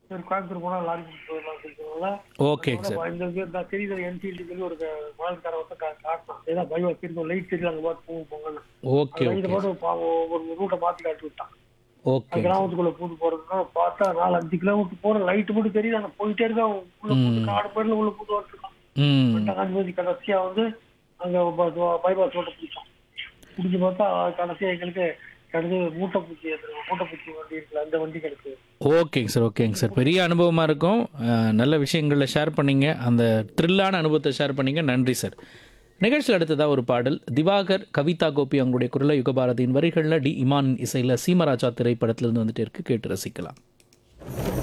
சரி கோயம்புத்தூர் போனா லாரி பிடிச்சி போயிடலாம் சொல்லிட்டு ஓகேங்க அதோட சார். இந்த தெரியுது என்ஃபீல்டு சொல்லி ஒரு மலர்கார வந்து காட்டினான் ஏதோ பைபாஸ் இருக்கும் லைட் தெரியும் அங்கே பாட்டு போங்கன்னு ஓகே, அது லைட்டை ஓகே. பாட்டு ஒரு ரூட்டை மாற்றி காட்டி விட்டான். அது ஓகேங்க சார். கிராமத்துக்குள்ள பூந்து போறதுன்னா பார்த்தா 4-5 கிலோமீட்டர் போற லைட்டு மட்டும் தெரியுது அங்கே போயிட்டே இருக்கான் உள்ள பூந்து ம். காடு பேர்ல உள்ள பூந்து வந்துருக்கான். ம். அனுமதி கடைசியா வந்து அங்கே பைபாஸ் ரோட்டை பிடிச்சோம். பிடிச்சி பார்த்தா கடைசியா எங்களுக்கு கிடைச்சது மூட்டைப்பூச்சி வண்டி இருக்குல்ல அந்த வண்டி கிடைச்சது. ஓகேங்க சார், ஓகேங்க சார். பெரிய அனுபவமா இருக்கும். நல்ல விஷயங்கள ஷேர் பண்ணீங்க. அந்த த்ரில்லான அனுபவத்த ஷேர் பண்ணீங்க. நன்றி சார். நிகழ்ச்சியில் அடுத்ததா ஒரு பாடல். திவாகர், கவிதா கோபி அவங்களுடைய குரல்ல, யுகபாரதியின் வரிகள்ல, டி. இமான் இசையில சீமராஜா திரைப்படத்திலிருந்து வந்துட்டே இருக்கு. கேட்டு ரசிக்கலாம்.